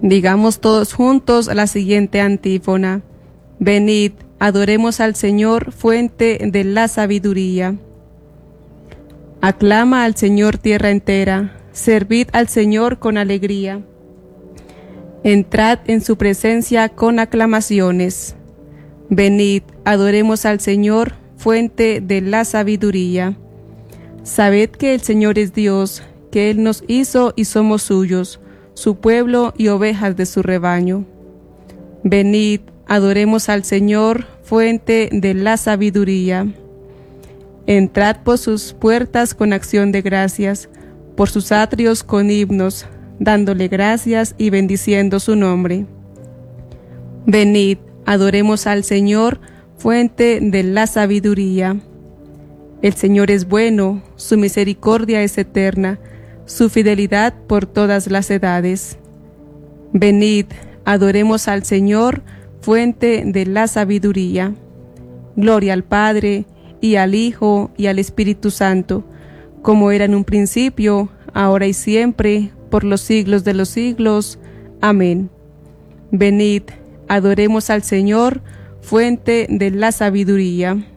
Digamos todos juntos la siguiente antífona. Venid, adoremos al Señor, fuente de la sabiduría. Aclama al Señor tierra entera, servid al Señor con alegría. Entrad en su presencia con aclamaciones. Venid, adoremos al Señor, fuente de la sabiduría. Sabed que el Señor es Dios, que Él nos hizo y somos suyos, su pueblo y ovejas de su rebaño. Venid, adoremos al Señor, fuente de la sabiduría. Entrad por sus puertas con acción de gracias, por sus atrios con himnos, dándole gracias y bendiciendo su nombre. Venid, adoremos al Señor, fuente de la sabiduría. El Señor es bueno, su misericordia es eterna, su fidelidad por todas las edades. Venid, adoremos al Señor, fuente de la sabiduría. Gloria al Padre, y al Hijo, y al Espíritu Santo, como era en un principio, ahora y siempre, por los siglos de los siglos. Amén. Venid, adoremos al Señor, fuente de la sabiduría.